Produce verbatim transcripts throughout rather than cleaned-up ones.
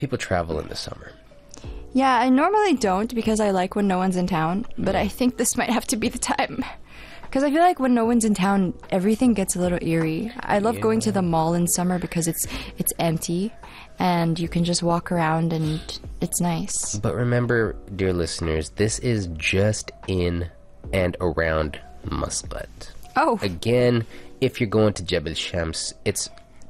People travel in the summer. Yeah, I normally don't because I like when no one's in town, but I think this might have to be the time. Because I feel like when no one's in town, everything gets a little eerie. I love Yeah. going to the mall in summer because it's it's empty and you can just walk around and it's nice. But remember, dear listeners, this is just in and around Muscat. Oh, Again, if you're going to Jebel Shams, it's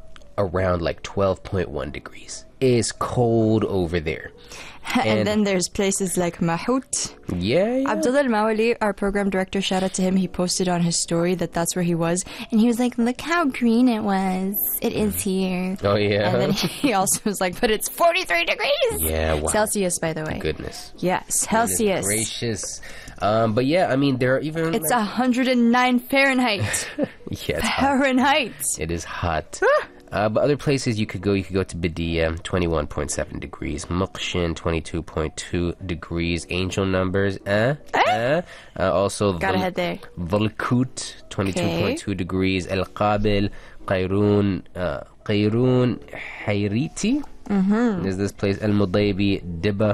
around like twelve point one degrees. It is cold over there. and, and- then there's places like Mahout. Yeah, yeah. Abdullah Al-Mawali, our program director, shout out to him. He posted on his story that that's where he was. And he was like, look how green it was. It is here. Oh, yeah. And then he also was like, but it's forty-three degrees. Yeah, wow. Celsius, by the way. Goodness. Yes, Goodness Celsius. gracious. Um, but yeah, I mean, there are even... It's like, one hundred nine Fahrenheit. yeah, it's hot. Fahrenheit. It is hot. Uh, but other places you could go, you could go to Badiya, twenty-one point seven degrees. Muqshin, twenty-two point two degrees. Angel Numbers, eh? eh? Uh, also, Gotta Val- head there. Valkut, twenty-two point two degrees. El Qabil, Qayroon, uh, Qayroon, Hayriti. Mm-hmm. There's this place, El Mudaybi, Dibba,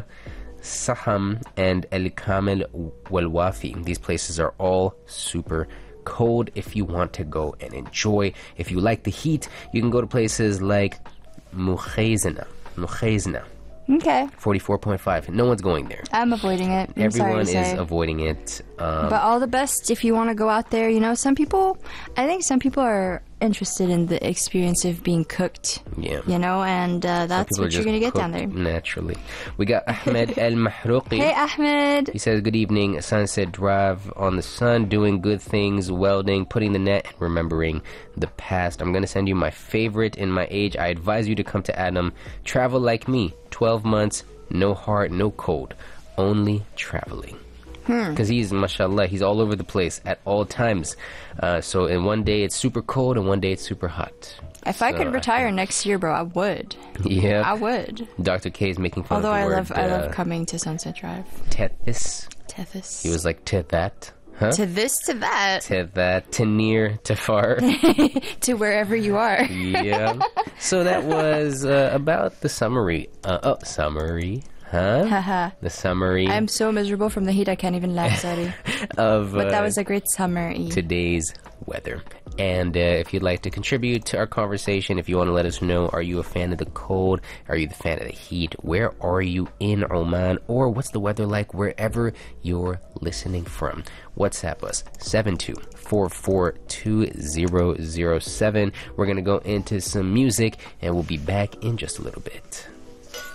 Saham, and El Kamil Walwafi. These places are all super cold. If you want to go and enjoy, if you like the heat, you can go to places like Mukhayzina. Mukhayzina, Okay. forty-four point five. No one's going there. I'm avoiding it. I'm Everyone sorry to is say. avoiding it. Um, But all the best if you want to go out there. You know, some people, I think some people are interested in the experience of being cooked. yeah. You know, and uh, that's People are what you're just going to get down cooked there. naturally. We got Ahmed El Mahrouqi. Hey, Ahmed. He says, good evening, Sunset Drive on the sun, doing good things, welding, putting the net, and remembering the past. I'm going to send you my favorite in my age. I advise you to come to Adam. Travel like me. twelve months, no heart, no cold. Only traveling. Because he's, mashallah, he's all over the place at all times. Uh, so in one day it's super cold and one day it's super hot. If I So, could retire next year, bro, I would. Yeah. I would. Doctor K is making fun Although of the I word, love, I love uh, coming to Sunset Drive. tethys. Tethys. He was like, to that. Huh? to this, to that, To that, to near, to far. to wherever you are. Yeah. So that was uh, about the summary. Uh, oh, summary. Huh? Haha. The summary I'm so miserable from the heat, I can't even laugh, sorry. of But that uh, was a great summary. today's weather. And uh, if you'd like to contribute to our conversation, if you want to let us know, are you a fan of the cold? Are you the fan of the heat? Where are you in Oman? Or what's the weather like wherever you're listening from? WhatsApp us, seven two four four two zero zero seven. We're going to go into some music, and we'll be back in just a little bit.